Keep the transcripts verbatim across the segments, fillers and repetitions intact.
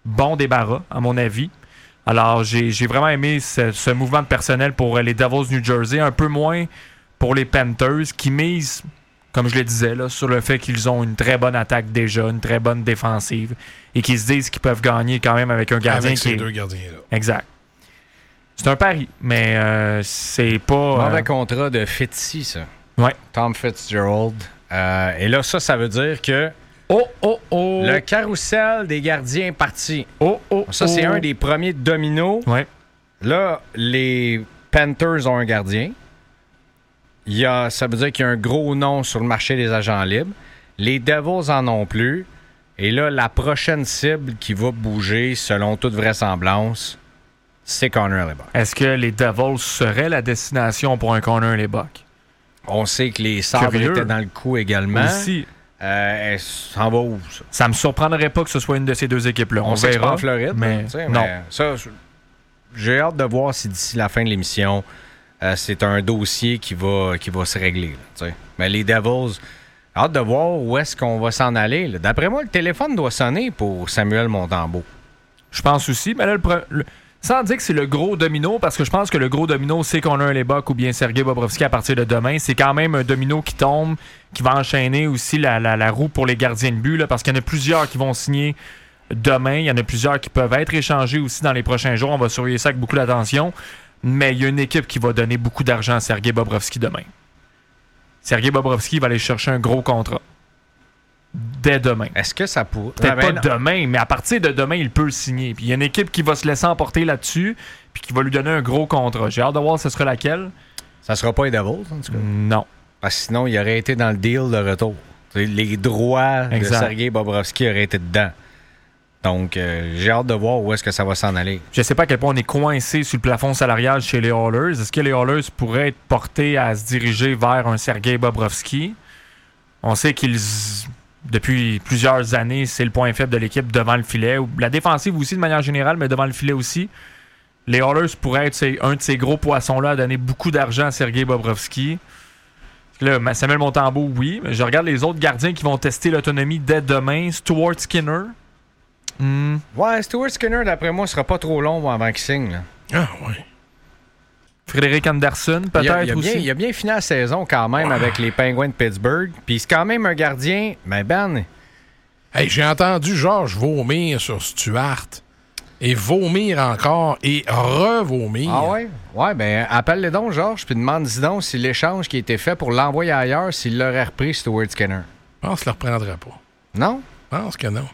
bon débarras, à mon avis. Alors, j'ai, j'ai vraiment aimé ce, ce mouvement de personnel pour les Devils New Jersey, un peu moins pour les Panthers, qui misent, comme je le disais, là, sur le fait qu'ils ont une très bonne attaque déjà, une très bonne défensive, et qu'ils se disent qu'ils peuvent gagner quand même avec un gardien avec qui ces est... deux gardiens-là. Exact. C'est un pari, mais euh, c'est pas... Mauvais euh... contrat de Fitzy, ça. Ouais. Tom Fitzgerald. Euh, et là, ça, ça veut dire que Oh, oh, oh! le carrousel des gardiens est parti. Oh, oh, Ça, c'est oh. un des premiers dominos. Ouais. Là, les Panthers ont un gardien. Il y a, ça veut dire qu'il y a un gros nom sur le marché des agents libres. Les Devils en ont plus. Et là, la prochaine cible qui va bouger, selon toute vraisemblance, c'est Connor Hellebuyck. Est-ce que les Devils seraient la destination pour un Connor Hellebuyck? On sait que les Sabres Curieux. étaient dans le coup également. Aussi. Euh, elle s'en va où, ça? Ça me surprendrait pas que ce soit une de ces deux équipes-là. On, On, sait que c'est pas verra. en Floride. mais, tu sais, non. mais ça, j'ai hâte de voir si d'ici la fin de l'émission, euh, c'est un dossier qui va, qui va se régler. Là, tu sais. Mais les Devils, hâte de voir où est-ce qu'on va s'en aller. Là. D'après moi, le téléphone doit sonner pour Samuel Montembeault. Je pense aussi. Mais là, le, pre- le- sans dire que c'est le gros domino, parce que je pense que le gros domino, c'est qu'on a un Hellebuyck ou bien Sergei Bobrovsky à partir de demain. C'est quand même un domino qui tombe, qui va enchaîner aussi la, la, la roue pour les gardiens de but, là, parce qu'il y en a plusieurs qui vont signer demain. Il y en a plusieurs qui peuvent être échangés aussi dans les prochains jours. On va surveiller ça avec beaucoup d'attention. Mais il y a une équipe qui va donner beaucoup d'argent à Sergei Bobrovsky demain. Sergei Bobrovsky va aller chercher un gros contrat. Dès demain. Est-ce que ça pourrait... Peut-être Ah, ben pas non. demain, mais à partir de demain, il peut le signer. Puis il y a une équipe qui va se laisser emporter là-dessus, puis qui va lui donner un gros contrat. J'ai hâte de voir ce sera laquelle. Ça sera pas les Devils, en tout cas. Non. Parce que sinon, il aurait été dans le deal de retour. T'sais, les droits Exact. de Sergei Bobrovsky auraient été dedans. Donc, euh, j'ai hâte de voir où est-ce que ça va s'en aller. Je sais pas à quel point on est coincé sur le plafond salarial chez les Oilers. Est-ce que les Oilers pourraient être portés à se diriger vers un Sergei Bobrovsky? On sait qu'ils, depuis plusieurs années, c'est le point faible de l'équipe devant le filet. La défensive aussi, de manière générale, mais devant le filet aussi. Les Oilers pourraient être c'est, un de ces gros poissons-là à donner beaucoup d'argent à Sergei Bobrovsky. Là, Samuel Montembeault, oui. Mais je regarde les autres gardiens qui vont tester l'autonomie dès demain. Stuart Skinner. Hmm. Ouais, Stuart Skinner, d'après moi, sera pas trop long avant qu'il signe. Là. Ah, ouais. Frédéric Anderson, peut-être il a, il a aussi. Bien, il a bien fini la saison quand même avec les Penguins de Pittsburgh. Puis c'est quand même un gardien. Mais Ben, Hey, j'ai entendu Georges vomir sur Stuart. Et vomir encore. Et revomir. ah ouais? Ouais, ben appelle-les donc, Georges, puis demande-y donc si l'échange qui a été fait pour l'envoyer ailleurs, s'il l'aurait repris, Stuart Skinner. Je pense qu'il ne le reprendrait pas. Non? Je pense que non.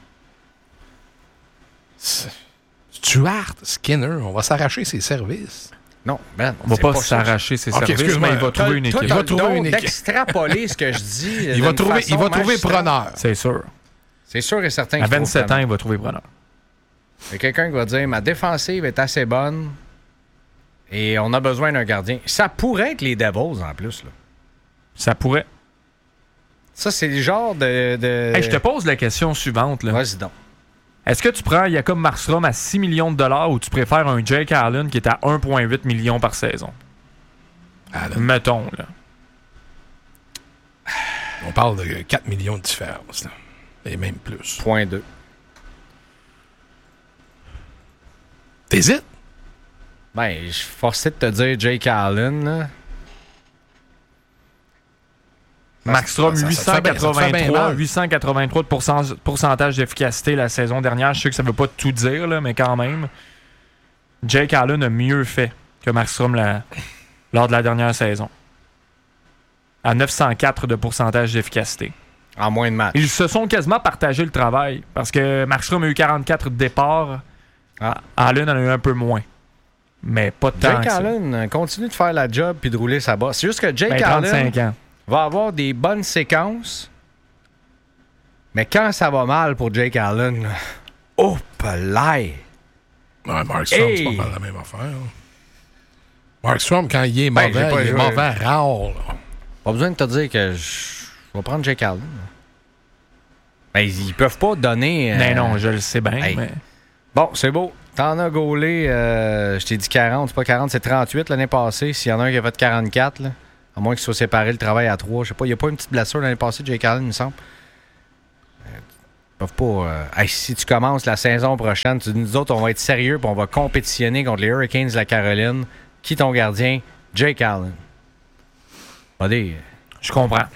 C'est- Stuart Skinner, on va s'arracher ses services. Non, Ben. On va c'est pas, ça. s'arracher ses Ok, services, excuse-moi. mais il va T'as- trouver une toi, équipe. t'as Il va le trouver don une équipe. d'extrapoler ce que je dis. Il va trouver, il va trouver preneur. C'est sûr. C'est sûr et certain À qu'il trouve vingt-sept ans, preneur. il va trouver preneur. Il y a quelqu'un qui va dire ma défensive est assez bonne et on a besoin d'un gardien. Ça pourrait être les Devils en plus. Là. Ça pourrait. Ça, c'est le genre de. de... Hey, je te pose la question suivante. Là. Vas-y donc. Est-ce que tu prends Jacob Markstrom à six millions de dollars ou tu préfères un Jake Allen qui est à un virgule huit millions par saison? Allen. Mettons, là. On parle de quatre millions de différence. Là. Et même plus. Point deux. T'hésites? Ben, je suis forcé de te dire Jake Allen. Là. Markstrom, ça- ça te fait bien- ça te fait bien huit cent quatre-vingt-trois, mal. huit cent quatre-vingt-trois de pourcent- pourcentage d'efficacité la saison dernière. Je sais que ça veut pas tout dire, là, mais quand même. Jake Allen a mieux fait que Markstrom la- lors de la dernière saison. À neuf cent quatre de pourcentage d'efficacité. En moins de matchs. Ils se sont quasiment partagé le travail parce que Markstrom a eu quarante-quatre départs. Ah. Allen en a eu un peu moins. Mais pas de temps. Jake que ça. Allen continue de faire la job puis de rouler sa bosse. C'est juste que Jake Ben, Allen trente-cinq ans. va avoir des bonnes séquences. Mais quand ça va mal pour Jake Allen, là, oh, palais! Ouais, Markstrom, Hey! c'est pas mal la même affaire. Là. Markstrom, quand il est Ben, mauvais, j'ai pas il est joué. mauvais rare. Là. Pas besoin de te dire que je, je vais prendre Jake Allen. là. Ben, ils peuvent pas donner. euh, Ben non, je le sais bien. hey. Mais... Bon, c'est beau. T'en as gaulé, euh, je t'ai dit quarante, c'est pas quarante, c'est trente-huit l'année passée. S'il y en a un qui a fait quarante-quatre, là, à moins qu'il soit séparé le travail à trois. Je sais pas, il n'y a pas une petite blessure l'année passée de Jake Allen, il me semble. Euh, peuvent pas. Euh, hey, si tu commences la saison prochaine, tu dis nous autres, on va être sérieux et on va compétitionner contre les Hurricanes de la Caroline. Qui ton gardien? Jake Allen. Pas des... Je comprends.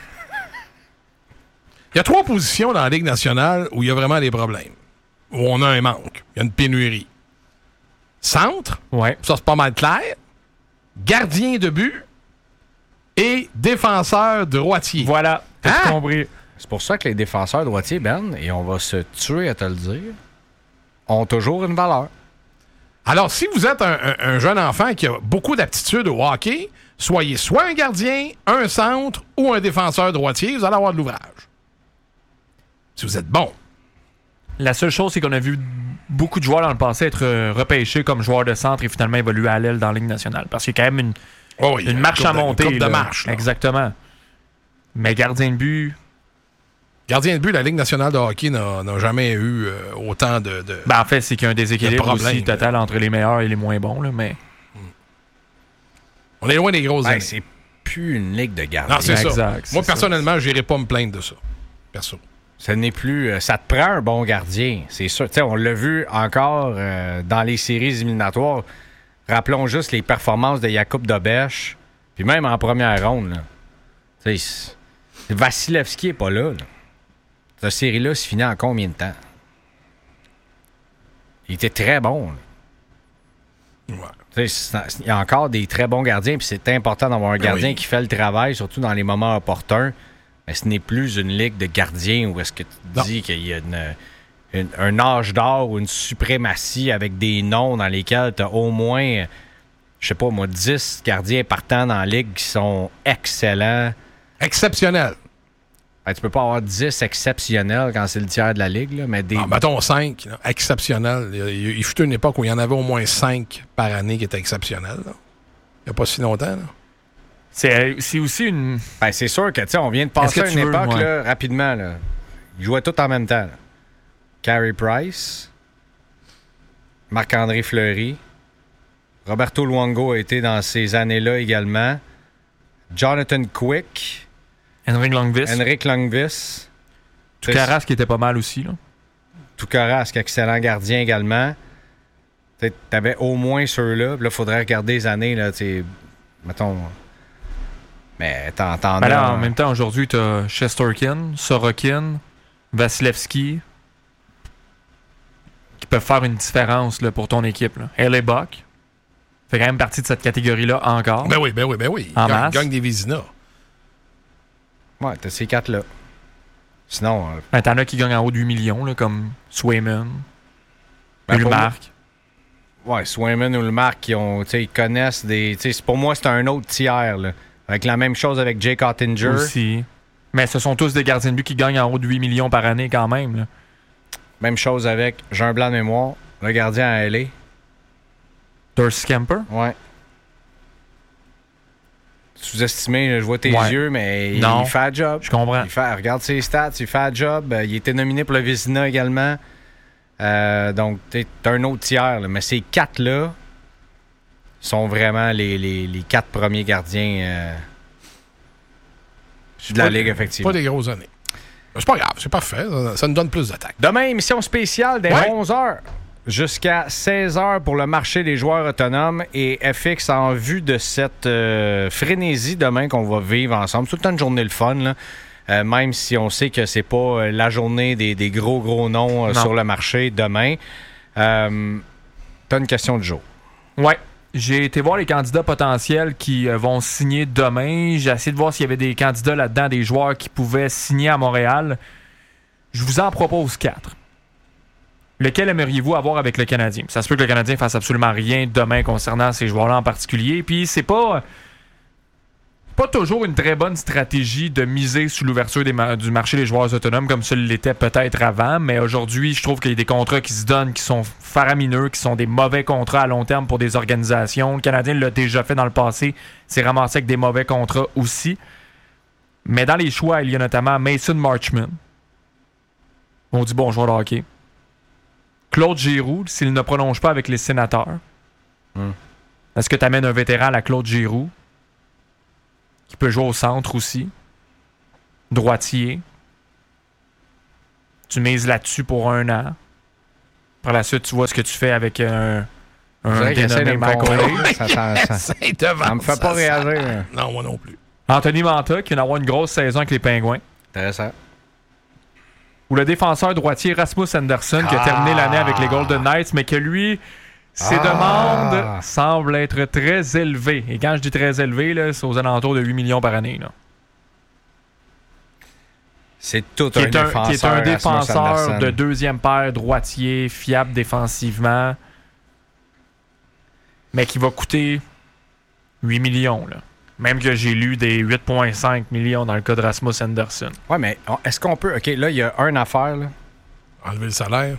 Il y a trois positions dans la Ligue nationale où il y a vraiment des problèmes. Où on a un manque. Il y a une pénurie. Centre, Ouais. ça c'est pas mal clair. Gardien de but et défenseur droitier. Voilà. T'as Hein? tout compris. C'est pour ça que les défenseurs droitiers, Ben, et on va se tuer à te le dire, ont toujours une valeur. Alors, si vous êtes un, un- un jeune enfant qui a beaucoup d'aptitude au hockey, soyez soit un gardien, un centre ou un défenseur droitier, vous allez avoir de l'ouvrage. Si vous êtes bon. La seule chose, c'est qu'on a vu beaucoup de joueurs dans le passé être euh, repêchés comme joueurs de centre et finalement évoluer à l'aile dans la Ligue nationale. Parce qu'il y a quand même une, Oh oui, une marche coupe à de- monter. une coupe de là. marche. Là. Exactement. Mais gardien de but, Gardien de but, la Ligue nationale de hockey n'a n'a jamais eu euh, autant de... de... ben en fait, c'est qu'il y a un déséquilibre Le problème, aussi total entre les meilleurs et les moins bons. Là, mais On est loin des grosses Ben, années. c'est plus une ligue de gardiens. Non, c'est ça. Exact, c'est Moi, ça. personnellement, je n'irai pas me plaindre de ça. Perso. Ce n'est plus. euh, ça te prend un bon gardien, c'est sûr. Tu sais, on l'a vu encore euh, dans les séries éliminatoires. Rappelons juste les performances de Jakub Dobeš, puis même en première ronde. Là. Tu sais, c'est- Vasilevski n'est pas là, là. Cette série-là se finit en combien de temps? Il était très bon. là. Ouais. Tu sais, c'est- Il y a encore des très bons gardiens, puis c'est important d'avoir un Ben gardien oui. qui fait le travail, surtout dans les moments opportuns. Mais ce n'est plus une ligue de gardiens où est-ce que tu Non. dis qu'il y a une- une- un âge d'or ou une suprématie avec des noms dans lesquels tu as au moins, je sais pas moi, dix gardiens partant dans la ligue qui sont excellents. Exceptionnel. Ben, tu peux pas avoir dix exceptionnels quand c'est le tiers de la ligue, là, mais des... Ah, mettons cinq. Là. Exceptionnel. Il, il, il fut une époque où il y en avait au moins cinq par année qui étaient exceptionnels. là. Il n'y a pas si longtemps. Là. c'est, c'est aussi une. Ben, c'est sûr que, tu sais, on vient de passer Est-ce à que une tu veux, époque, ouais. là, rapidement, là. Ils jouaient tous en même temps, là. Carey Price, Marc-André Fleury, Roberto Luongo a été dans ces années-là également, Jonathan Quick, Henrik Lundqvist. Henrik Lundqvist, Tukaras qui était pas mal aussi. Là. Tukarask, excellent gardien également. Tu avais au moins ceux-là. Puis là, il faudrait regarder les années, là, tu sais, mettons... Mais t'en, t'en Ben as... là, en même temps, aujourd'hui, tu as Shesterkin, Sorokin, Vasilevski qui peuvent faire une différence là, pour ton équipe. Là. L A Buck fait quand même partie de cette catégorie-là encore. Ben oui, ben oui, ben oui. Il En gagne, masse. gagne des Vézinas. Ouais, t'as ces quatre-là. Sinon... euh, Ben, t'en as qui gagnent en haut de huit millions, là, comme Swayman, Ben, pour Ullmark. Ouais, Swayman ou le Marc, qui ont, tu sais, ils connaissent des. tu sais, pour moi, c'est un autre tiers. Là. Avec la même chose avec Jake Ottinger. Aussi. Mais ce sont tous des gardiens de but qui gagnent en haut de huit millions par année quand même. Là. Même chose avec, j'ai un blanc de mémoire, le gardien à L A. Darcy Kemper. Ouais. Sous-estimé, là, je vois tes Ouais. yeux, mais il, Non. il fait un job. Je comprends. Il fait, regarde ses stats, il fait un job. Euh, Il était nominé pour le Vézina également. Euh, donc, tu as un autre tiers. Là. Mais ces quatre-là sont vraiment les, les, les quatre premiers gardiens euh, de la Pas- Ligue, effectivement. Pas des grosses années. C'est pas grave, c'est parfait. Ça, ça nous donne plus d'attaques. Demain, émission spéciale dès Ouais. onze heures jusqu'à seize heures pour le marché des joueurs autonomes et F X en vue de cette euh, frénésie demain qu'on va vivre ensemble. C'est tout le temps une journée le fun, là. Euh, même si on sait que c'est pas euh, la journée des, des gros, gros noms euh, Non. sur le marché demain. Euh, T'as une question du jour. Ouais. J'ai été voir les candidats potentiels qui euh, vont signer demain. J'ai essayé de voir s'il y avait des candidats là-dedans, des joueurs qui pouvaient signer à Montréal. Je vous en propose quatre. Lequel aimeriez-vous avoir avec le Canadien? Ça se peut que le Canadien fasse absolument rien demain concernant ces joueurs-là en particulier. Puis c'est pas... pas toujours une très bonne stratégie de miser sur l'ouverture des ma- du marché des joueurs autonomes comme ça l'était peut-être avant, mais aujourd'hui, je trouve qu'il y a des contrats qui se donnent qui sont faramineux, qui sont des mauvais contrats à long terme pour des organisations. Le Canadien l'a déjà fait dans le passé, s'est ramassé avec des mauvais contrats aussi. Mais dans les choix, il y a notamment Mason Marchman. On dit bon joueur de hockey. Claude Giroux, s'il ne prolonge pas avec les Sénateurs. Hmm. Est-ce que tu amènes un vétéran à la Claude Giroux? Qui peut jouer au centre aussi. Droitier. tu mises là-dessus pour un an. Par la suite, tu vois ce que tu fais avec un, un dénommé Macaulay. Ça, ça, ça, ça, ça me fait pas réagir. Hein. Non, moi non plus. Anthony Mantha, qui vient d'avoir une grosse saison avec les Pingouins. Intéressant. Ou le défenseur droitier Rasmus Andersson, qui a ah. terminé l'année avec les Golden Knights, mais que lui, ses ah. demandes semblent être très élevées. Et quand je dis très élevées, là, c'est aux alentours de huit millions par année. Là. C'est tout qui un, est un défenseur. Qui est un défenseur de deuxième paire droitier, fiable défensivement, mais qui va coûter huit millions. Là. Même que j'ai lu des huit virgule cinq millions dans le cas de Rasmus Anderson. Ouais, mais est-ce qu'on peut... OK, là, il y a une affaire. Là. Enlever le salaire.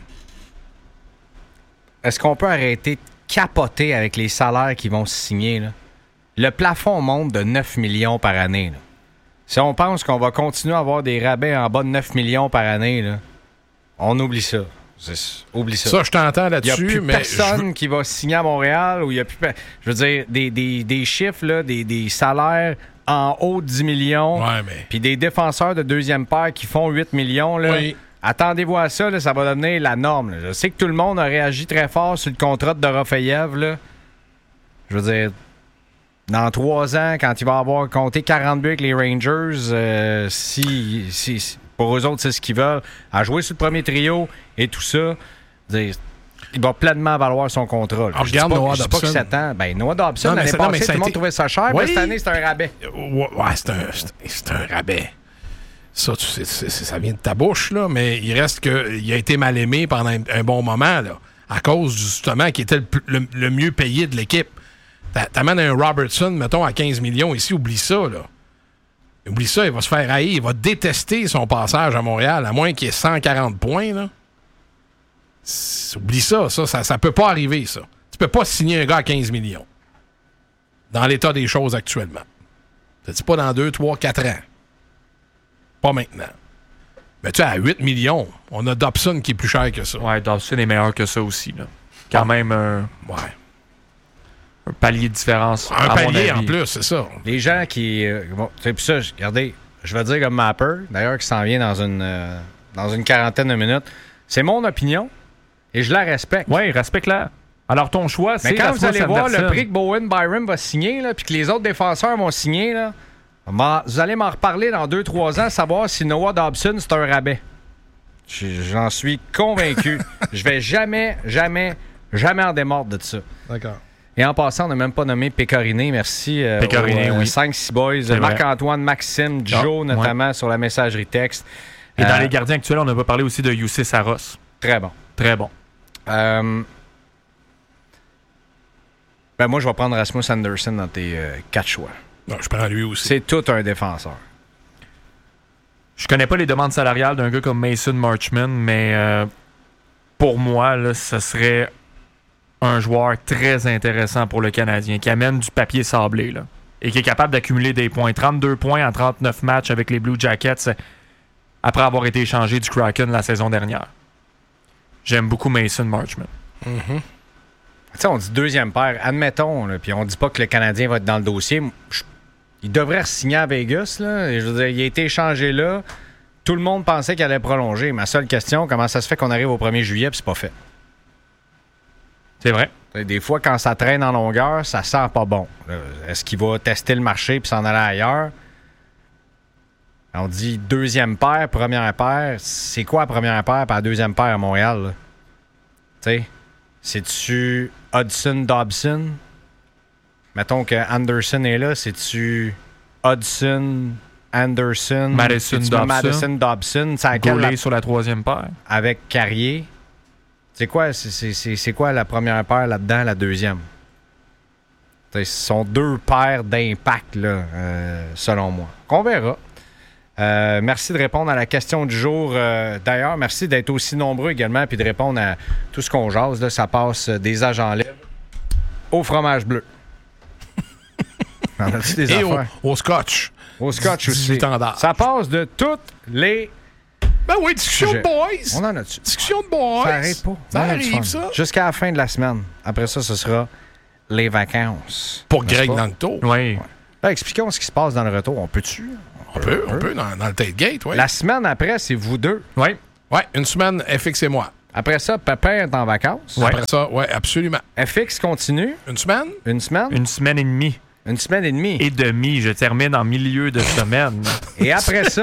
Est-ce qu'on peut arrêter de capoter avec les salaires qui vont se signer? Là? Le plafond monte de neuf millions par année. Là. Si on pense qu'on va continuer à avoir des rabais en bas de neuf millions par année, là, on oublie ça. C'est, oublie ça. Ça, je t'entends là-dessus. Il n'y a plus mais personne je... qui va signer à Montréal. Ou il y a plus... Je veux dire, des, des, des chiffres, là, des, des salaires en haut de dix millions, ouais, mais... puis des défenseurs de deuxième paire qui font huit millions. Là, oui. Attendez-vous à ça, là, ça va devenir la norme. Là. Je sais que tout le monde a réagi très fort sur le contrat de Dorofeyev. Là. Je veux dire, dans trois ans, quand il va avoir compté quarante buts avec les Rangers, euh, si... si, si pour eux autres, c'est ce qu'ils veulent, à jouer sur le premier trio et tout ça. Dire, il va pleinement valoir son contrat. Alors, regarde Noah Dobson. Je dis pas que sept ans. Ben, Noah Dobson, l'année passée, tout le monde été... trouvait ça cher. Oui. Mais cette année, c'est un rabais. Ouais, ouais c'est, un, c'est, c'est un rabais. Ça, tu sais, c'est, c'est, ça vient de ta bouche, là, mais il reste qu'il a été mal aimé pendant un, un bon moment, là, à cause, justement, qu'il était le, le, le mieux payé de l'équipe. T'amènes un Robertson, mettons, à quinze millions ici, oublie ça, là. Oublie ça, il va se faire haïr. Il va détester son passage à Montréal, à moins qu'il ait cent quarante points. Là. Oublie ça, ça, ça, ça peut pas arriver, ça. Tu peux pas signer un gars à quinze millions. Dans l'état des choses actuellement. Ça dit pas dans deux, trois, quatre ans. Pas maintenant. Mais tu sais, à huit millions, on a Dobson qui est plus cher que ça. Ouais, Dobson est meilleur que ça aussi. Là. Quand ouais. même un... Ouais. Un palier de différence. Un palier en plus, c'est ça. Les gens qui. Euh, bon, puis ça, regardez, je vais dire comme Mapper, d'ailleurs, qui s'en vient dans une, euh, dans une quarantaine de minutes. C'est mon opinion et je la respecte. Oui, respecte-la. Alors, ton choix, c'est. Mais quand Rasmus vous allez Anderson. voir le prix que Bowen Byram va signer, puis que les autres défenseurs vont signer, là, vous allez m'en reparler dans deux trois ans, savoir si Noah Dobson, c'est un rabais. J'en suis convaincu. Je vais jamais, jamais, jamais en démordre de ça. D'accord. Et en passant, on n'a même pas nommé Pécoriné. Merci euh, Pécoriné, aux euh, oui. cinq six boys. C'est Marc-Antoine, vrai. Maxime, Joe, ah, notamment, ouais. sur la messagerie texte. Et euh, dans les gardiens actuels, on n'a pas parlé aussi de Jussi Saros. Très bon. Très bon. Euh, ben moi, je vais prendre Rasmus Anderson dans tes euh, quatre choix. Non, je prends lui aussi. C'est tout un défenseur. Je connais pas les demandes salariales d'un gars comme Mason Marchman, mais euh, pour moi, là, ce serait un joueur très intéressant pour le Canadien, qui amène du papier sablé là, et qui est capable d'accumuler des points. trente-deux points en trente-neuf matchs avec les Blue Jackets après avoir été échangé du Kraken la saison dernière. J'aime beaucoup Mason Marchman. Mm-hmm. Tu sais, on dit deuxième paire. Admettons, puis on dit pas que le Canadien va être dans le dossier. Je, il devrait signer à Vegas. Là. Je veux dire, il a été échangé là. Tout le monde pensait qu'il allait prolonger. Ma seule question, comment ça se fait qu'on arrive au premier juillet et c'est pas fait? C'est vrai. Des fois, quand ça traîne en longueur, ça sent pas bon. Est-ce qu'il va tester le marché puis s'en aller ailleurs? On dit deuxième paire, première paire. C'est quoi la première paire par la deuxième paire à Montréal? Tu sais, c'est-tu Hudson-Dobson? Mettons que Anderson est là. C'est-tu Hudson, Anderson, Madison-Dobson? Madison-Dobson. Gaulé la... sur la troisième paire. Avec Carrier. C'est quoi, c'est, c'est, c'est quoi la première paire là-dedans, la deuxième? Ce sont deux paires d'impact, là, euh, selon moi. Qu'on verra. Euh, merci de répondre à la question du jour. Euh, d'ailleurs, merci d'être aussi nombreux également et de répondre à tout ce qu'on jase. Là, ça passe des agents libres au fromage bleu. On a-tu des et affaires? Au, au scotch. Au scotch aussi. Ça passe de toutes les... Ben oui, discussion de boys. On en a dessus. Discussion de boys. Ça arrête pas. Ça arrive, ça. Jusqu'à la fin de la semaine. Après ça, ce sera les vacances. Pour Greg Langto. Oui. Ouais. Là, expliquons ce qui se passe dans le retour. On peut-tu? On, on peut, on peut, dans, dans le tailgate, oui. La semaine après, c'est vous deux. Oui. Ouais, une semaine, F X et moi. Après ça, Pépin est en vacances. Ouais. Après ça, ouais, absolument. F X continue. Une semaine? Une semaine? Une semaine et demie. Une semaine et demie. Et demie. Je termine en milieu de semaine. Et après ça,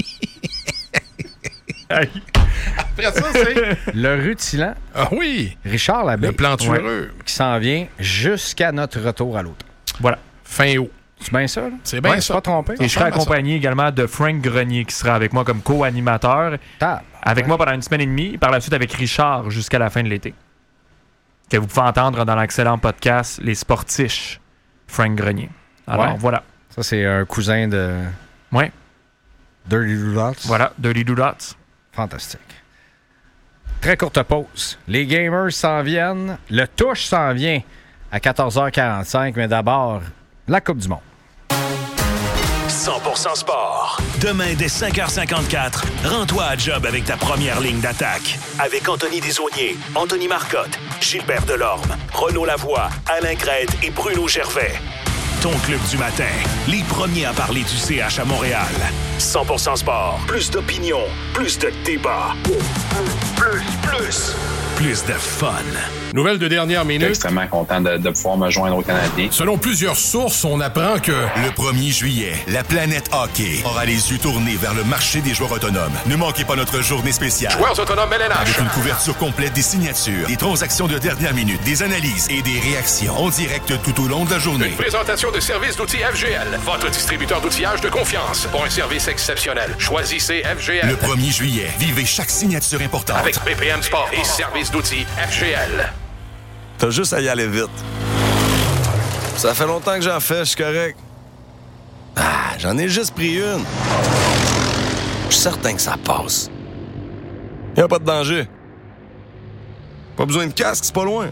Après ça, c'est... le rutilant, Ah oui! Richard Labbé, Le plantureux. qui s'en vient jusqu'à notre retour à l'autre. Voilà. Fin août. C'est bien ça, là? C'est bien Ouais, ça. pas trompé. Et je serai ressemble à ça. accompagné également de Frank Grenier qui sera avec moi comme co-animateur. Tab. Avec moi pendant une semaine et demie. Et par la suite avec Richard jusqu'à la fin de l'été. Que vous pouvez entendre dans l'excellent podcast Les Sportiches. Frank Grenier. Alors Ouais. voilà. Ça, c'est un cousin de Ouais. Dirty Doodles. Voilà. Dirty Doodles. Fantastique. Très courte pause. Les gamers s'en viennent. Le touche s'en vient à quatorze heures quarante-cinq. Mais d'abord, la Coupe du Monde. cent pour cent sport. Demain, dès cinq heures cinquante-quatre, rends-toi à job avec ta première ligne d'attaque. Avec Anthony Desaulniers, Anthony Marcotte, Gilbert Delorme, Renaud Lavoie, Alain Crête et Bruno Gervais. Ton club du matin, les premiers à parler du C H à Montréal. cent pour cent sport. Plus d'opinion, plus de débat. Plus, plus, plus de fun. Nouvelle de dernière Je suis minute. extrêmement content de, de pouvoir me joindre aux Canadiens. Selon plusieurs sources, on apprend que... Le premier juillet, la planète hockey aura les yeux tournés vers le marché des joueurs autonomes. Ne manquez pas notre journée spéciale. Joueurs autonomes L N H. Avec une couverture complète des signatures, des transactions de dernière minute, des analyses et des réactions en direct tout au long de la journée. Une présentation de services d'outils F G L. Votre distributeur d'outillage de confiance. Pour un service exceptionnel. Choisissez F G L. Le premier juillet, vivez chaque signature importante. Avec B P M Sport et services d'outils F G L. T'as juste à y aller vite. Ça fait longtemps que j'en fais, je suis correct. Ah, j'en ai juste pris une. Je suis certain que ça passe. Y a pas de danger. Pas besoin de casque, c'est pas loin.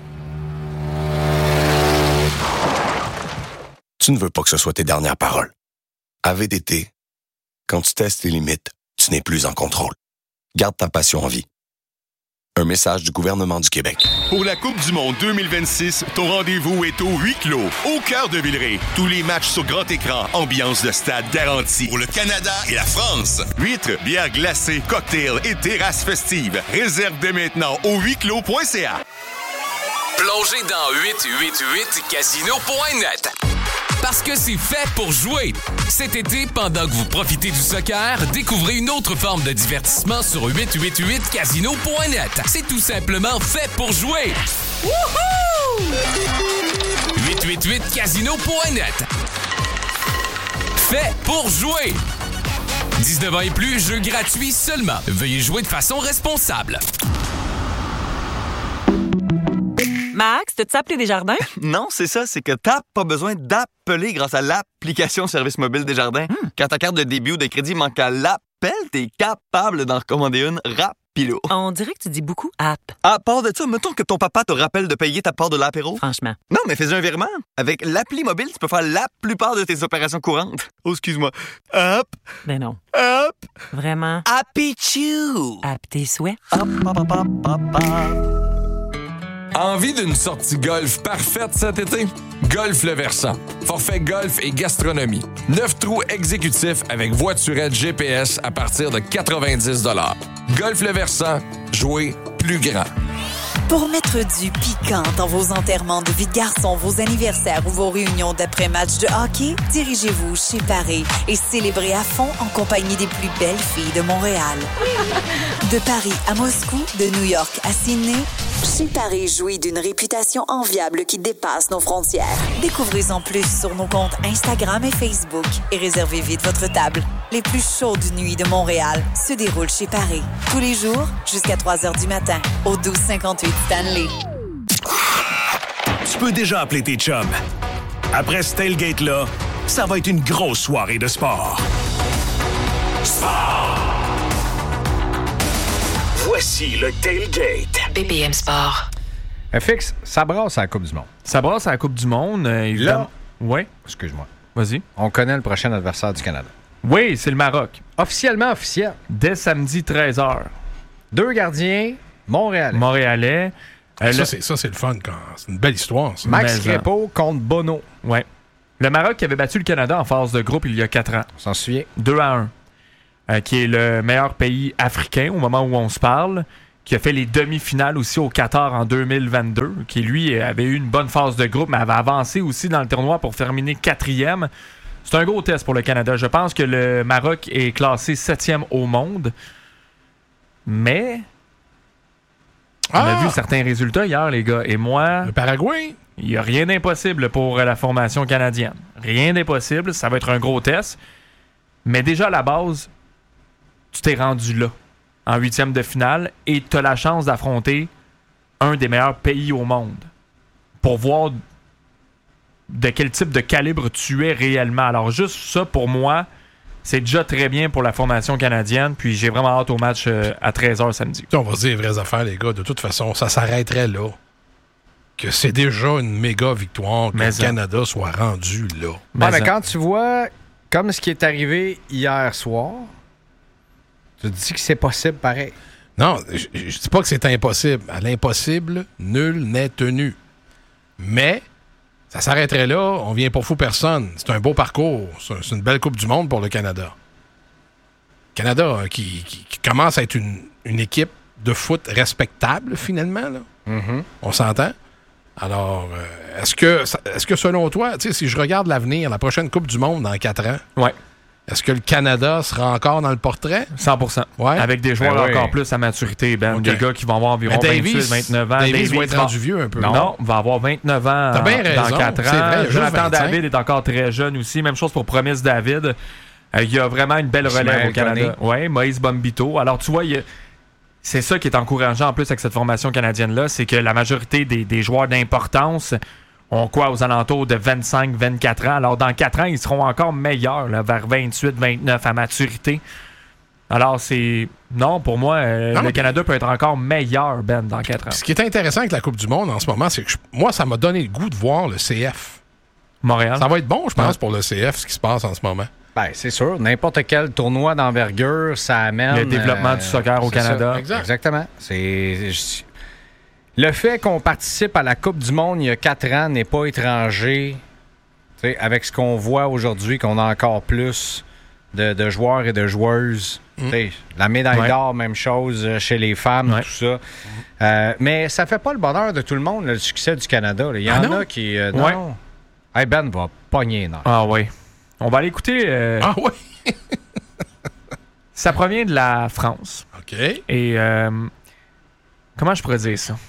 Tu ne veux pas que ce soit tes dernières paroles. À V D T, quand tu testes tes limites, tu n'es plus en contrôle. Garde ta passion en vie. Un message du gouvernement du Québec. Pour la Coupe du monde deux mille vingt-six, ton rendez-vous est au huis clos, au cœur de Villeray. Tous les matchs sur grand écran, ambiance de stade garantie. Pour le Canada et la France. Huîtres, bières glacées, cocktails et terrasses festives. Réserve dès maintenant au huis clos point c a. Plongez dans huit cent quatre-vingt-huit casino point net. Parce que c'est fait pour jouer. Cet été, pendant que vous profitez du soccer, découvrez une autre forme de divertissement sur huit cent quatre-vingt-huit casino point net. C'est tout simplement fait pour jouer. Wouhou! huit cent quatre-vingt-huit casino point net. Fait pour jouer. dix-neuf ans et plus, jeu gratuit seulement. Veuillez jouer de façon responsable. Max, t'as-tu appelé Desjardins? Non, c'est ça, c'est que t'as pas besoin d'appeler grâce à l'application Service mobile Desjardins. Hmm. Quand ta carte de débit ou de crédit manque à l'appel, t'es capable d'en recommander une rapido. On dirait que tu dis beaucoup app. À part de ça, mettons que ton papa te rappelle de payer ta part de l'apéro. Franchement. Non, mais fais un virement. Avec l'appli mobile, tu peux faire la plupart de tes opérations courantes. Oh, excuse-moi. Hop, Ben non. hop, Vraiment. Happy-choo! App tes souhaits. Hop, hop, hop, hop, hop, hop. Envie d'une sortie golf parfaite cet été? Golf Le Versant. Forfait golf et gastronomie. Neuf trous exécutifs avec voiturette G P S à partir de quatre-vingt-dix dollars. Golf Le Versant. Jouer plus grand. Pour mettre du piquant dans vos enterrements de vie de garçon, vos anniversaires ou vos réunions d'après-match de hockey, dirigez-vous chez Paris et célébrez à fond en compagnie des plus belles filles de Montréal. De Paris à Moscou, de New York à Sydney, Chez Paris jouit d'une réputation enviable qui dépasse nos frontières. Découvrez-en plus sur nos comptes Instagram et Facebook et réservez vite votre table. Les plus chaudes nuits de Montréal se déroulent chez Paris. Tous les jours, jusqu'à trois heures du matin, au douze cinquante-huit Stanley. Tu peux déjà appeler tes chums. Après ce tailgate-là, ça va être une grosse soirée de sport. Sport! Voici le tailgate. B P M Sport. F X, ça brasse à la Coupe du Monde. Ça brasse à la Coupe du Monde. Euh, évidemment. Là, ouais. Excuse-moi. Vas-y. On connaît le prochain adversaire du Canada. Oui, c'est le Maroc. Officiellement officiel. Dès samedi treize heures. Deux gardiens, Montréalais. Montréalais. Euh, ça, le... c'est, ça, c'est le fun. Quand... C'est une belle histoire, ça. Max Mais, Crépeau contre Bono. Ouais. Le Maroc qui avait battu le Canada en phase de groupe il y a quatre ans. On s'en souvient. deux à un. euh, qui est le meilleur pays africain au moment où on se parle, qui a fait les demi-finales aussi au Qatar en deux mille vingt-deux, qui lui avait eu une bonne phase de groupe, mais avait avancé aussi dans le tournoi pour terminer quatrième. C'est un gros test pour le Canada. Je pense que le Maroc est classé septième au monde, mais on Ah! a vu certains résultats hier, les gars. Et moi, Le Paraguay? il n'y a rien d'impossible pour la formation canadienne. Rien d'impossible. Ça va être un gros test. Mais déjà, à la base, tu t'es rendu là, en huitième de finale, et tu as la chance d'affronter un des meilleurs pays au monde pour voir de quel type de calibre tu es réellement. Alors, juste ça, pour moi, c'est déjà très bien pour la formation canadienne. Puis j'ai vraiment hâte au match euh, à treize heures samedi. On va se dire les vraies affaires, les gars. De toute façon, ça s'arrêterait là. Que c'est déjà une méga victoire que Mais le ça. Canada soit rendu là. Mais, Mais mais ça. quand tu vois, comme ce qui est arrivé hier soir, tu te dis que c'est possible pareil. Non, je, je dis pas que c'est impossible. À l'impossible, nul n'est tenu. Mais ça s'arrêterait là. On vient pour fou personne. C'est un beau parcours. C'est, c'est une belle Coupe du Monde pour le Canada. Canada hein, qui, qui- qui commence à être une, une équipe de foot respectable, finalement. Là. Mm-hmm. On s'entend? Alors, euh, est-ce que, est-ce que selon toi, tu sais, si je regarde l'avenir, la prochaine Coupe du Monde dans quatre ans, Ouais. est-ce que le Canada sera encore dans le portrait? cent pour cent. Ouais. Avec des joueurs Ben oui. encore plus à maturité, Ben. Ok. Des gars qui vont avoir environ Mais Davies- vingt-huit vingt-neuf ans. Davies doit être va- rendu vieux un peu. Non, va avoir vingt-neuf ans T'as bien dans raison, quatre ans. c'est vrai, il a juste Jonathan vingt-cinq. David est encore très jeune aussi. Même chose pour Promise David. Euh, il y a vraiment une belle relève Ismaël au Canada. Oui, Moïse Bombito. Alors, tu vois, il y a- c'est ça qui est encourageant en plus avec cette formation canadienne-là, c'est que la majorité des, des joueurs d'importance ont quoi aux alentours de vingt-cinq vingt-quatre ans. Alors, dans quatre ans, ils seront encore meilleurs, là, vers vingt-huit vingt-neuf à maturité. Alors, c'est... Non, pour moi, euh, Non, le mais- Canada peut être encore meilleur, Ben, dans quatre ans. Ce qui est intéressant avec la Coupe du Monde en ce moment, c'est que je- moi, ça m'a donné le goût de voir le C F. Montréal. Ça va être bon, je pense, Ouais. pour le C F, ce qui se passe en ce moment. Ben, c'est sûr. N'importe quel tournoi d'envergure, ça amène... Le développement euh, du soccer au c'est ça. Canada. Exact. Exactement. C'est... je- Le fait qu'on participe à la Coupe du Monde il y a quatre ans n'est pas étranger. Tu sais, avec ce qu'on voit aujourd'hui, qu'on a encore plus de, de joueurs et de joueuses. Tu sais, la médaille Ouais. d'or, même chose euh, chez les femmes, Ouais. tout ça. Euh, mais ça fait pas le bonheur de tout le monde, le succès du Canada. là. Il y Ah en non? a qui... euh, Ouais. non. Hey, Ben va pogner les nerfs. Ah oui. On va aller écouter... euh, Ah oui? Ça provient de la France. OK. Et euh, comment je pourrais dire ça?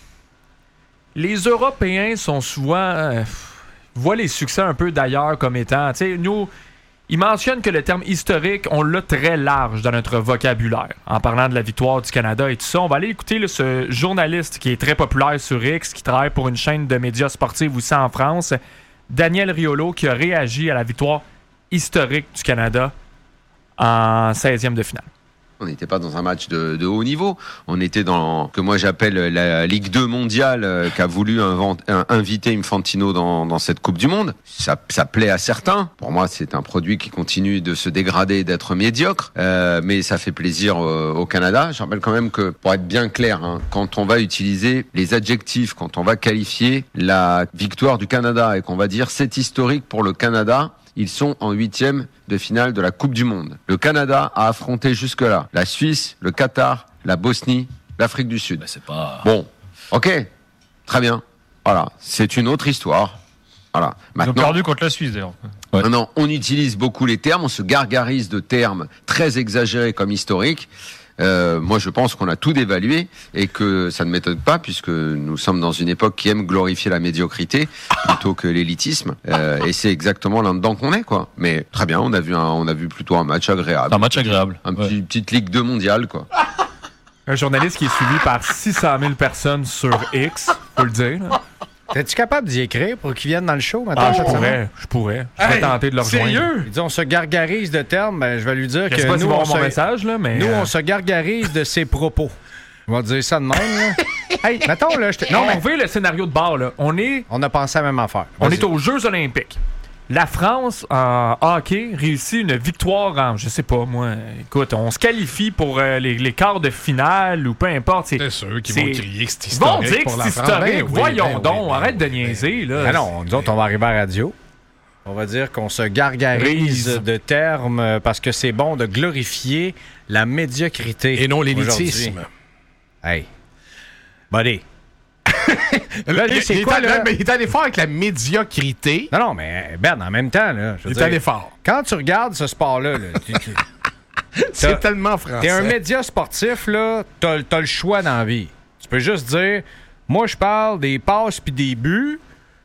Les Européens sont souvent... euh, voient les succès un peu d'ailleurs comme étant... Tu sais, nous, ils mentionnent que le terme historique, on l'a très large dans notre vocabulaire. En parlant de la victoire du Canada et tout ça, on va aller écouter là, ce journaliste qui est très populaire sur X, qui travaille pour une chaîne de médias sportifs aussi en France, Daniel Riolo, qui a réagi à la victoire historique du Canada en seizième de finale. On n'était pas dans un match de, de haut niveau. On était dans que moi j'appelle la Ligue deux mondiale euh, qu'a voulu invent, euh, inviter Infantino dans, dans cette Coupe du Monde. Ça, ça plaît à certains. Pour moi, c'est un produit qui continue de se dégrader, d'être médiocre. Euh, mais ça fait plaisir euh, au Canada. Je rappelle quand même que, pour être bien clair, hein, quand on va utiliser les adjectifs, quand on va qualifier la victoire du Canada et qu'on va dire c'est historique pour le Canada, ils sont en huitième de finale de la Coupe du Monde. Le Canada a affronté jusque-là la Suisse, le Qatar, la Bosnie, l'Afrique du Sud. Ben, c'est pas... Bon, ok, très bien. Voilà, c'est une autre histoire. Voilà. Ils ont Maintenant, perdu contre la Suisse, d'ailleurs. Ouais. maintenant, on utilise beaucoup les termes, on se gargarise de termes très exagérés comme historiques. Euh, moi, je pense qu'on a tout dévalué et que ça ne m'étonne pas puisque nous sommes dans une époque qui aime glorifier la médiocrité plutôt que l'élitisme. Euh, et c'est exactement là-dedans qu'on est, quoi. Mais très bien, on a vu un, on a vu plutôt un match agréable. Un match agréable. Un Ouais. petit, petite Ligue deux mondiale, quoi. Un journaliste qui est suivi par six cent mille personnes sur X, faut le dire. là. Es-tu capable d'y écrire pour qu'ils viennent dans le show maintenant? Ah, je cette semaine? pourrais, je pourrais. Je serais Hey, tenté de le rejoindre. sérieux? Il dit on se gargarise de termes, ben, je vais lui dire Je que sais pas nous, s'ils vont on avoir mon se... message, là, mais... nous euh, on se gargarise de ses propos. On va dire ça de même. Là. Hey, mettons, là, je te... Non, Hey, on veut le scénario de bord, là. On est, on a pensé à la même affaire. on Vas-y. est aux Jeux olympiques. La France, en hockey, réussit une victoire en, je sais pas, moi, écoute, on se qualifie pour euh, les, les quarts de finale ou peu importe. C'est C'est sûr qu'ils c'est- vont crier que c'est Ils vont historique dire que pour la c'est France. historique. Ben oui, Voyons ben oui, donc, ben arrête oui, de ben niaiser, là. Ah non, nous autres, on va arriver à la radio. on va dire qu'on se gargarise Rise. de termes euh, parce que c'est bon de glorifier la médiocrité. Et non l'élitisme. Hey. Buddy. Là, lui, il, c'est il, quoi, est allé, là? mais il est allé fort avec la médiocrité. Non, non, mais Ben, en même temps, là, je veux Il est dire, allé fort. quand tu regardes ce sport-là, là, tu- tu- C'est t'as- tellement français. t'es un média sportif, là, t'as, t'as le choix dans la vie. Tu peux juste dire, moi, je parle des passes puis des buts,